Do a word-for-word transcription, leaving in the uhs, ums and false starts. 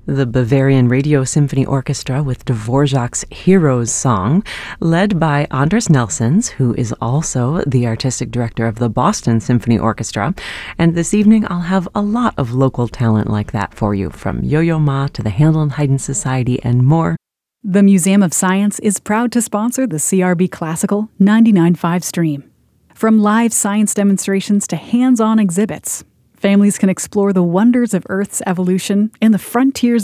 The Bavarian Radio Symphony Orchestra with Dvorak's Heroes Song, led by Andras Nelsons, who is also the artistic director of the Boston Symphony Orchestra. And this evening I'll have a lot of local talent like that for you, from Yo-Yo Ma to the Handel and Haydn Society and more. The Museum of Science is proud to sponsor the C R B Classical ninety-nine point five stream. From live science demonstrations to hands-on exhibits, families can explore the wonders of Earth's evolution in the frontiers